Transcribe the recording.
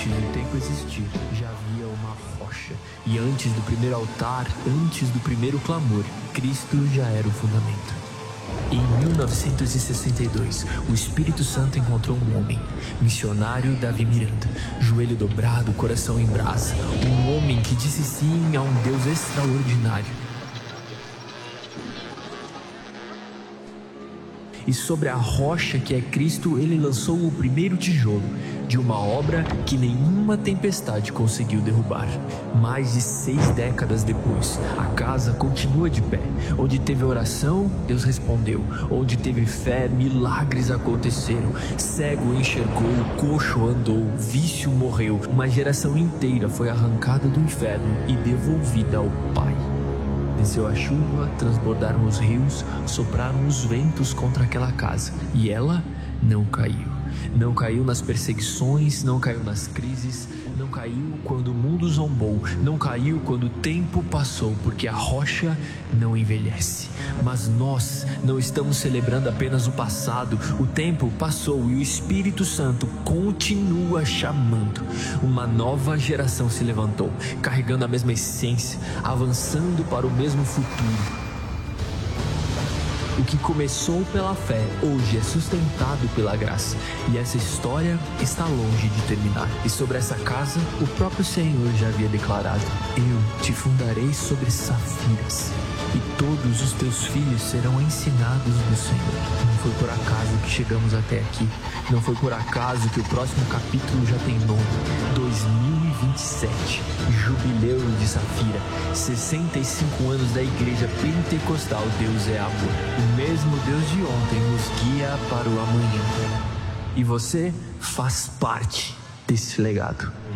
Antes do tempo existir, já havia uma rocha. E antes do primeiro altar, antes do primeiro clamor, Cristo já era o fundamento. Em 1962, o Espírito Santo encontrou um homem, missionário Davi Miranda, joelho dobrado, coração em brasa, um homem que disse sim a um Deus extraordinário. E sobre a rocha que é Cristo, ele lançou o primeiro tijolo de uma obra que nenhuma tempestade conseguiu derrubar. Mais de 6 décadas depois, a casa continua de pé. Onde teve oração, Deus respondeu. Onde teve fé, milagres aconteceram. Cego enxergou, coxo andou, vício morreu. Uma geração inteira foi arrancada do inferno e devolvida ao Pai. Desceu a chuva, transbordaram os rios, sopraram os ventos contra aquela casa. E ela não caiu. Não caiu nas perseguições, não caiu nas crises, não caiu quando o mundo zombou, não caiu quando o tempo passou, porque a rocha não envelhece. Mas nós não estamos celebrando apenas o passado, o tempo passou e o Espírito Santo continua chamando. Uma nova geração se levantou, carregando a mesma essência, avançando para o mesmo futuro. O que começou pela fé, hoje é sustentado pela graça. E essa história está longe de terminar. E sobre essa casa, o próprio Senhor já havia declarado: eu te fundarei sobre safiras, e todos os teus filhos serão ensinados do Senhor. Não foi por acaso que chegamos até aqui. Não foi por acaso que o próximo capítulo já tem nome: 2027, Jubileu de Safira, 65 anos da Igreja Pentecostal. Deus é amor. O mesmo Deus de ontem nos guia para o amanhã. E você faz parte desse legado.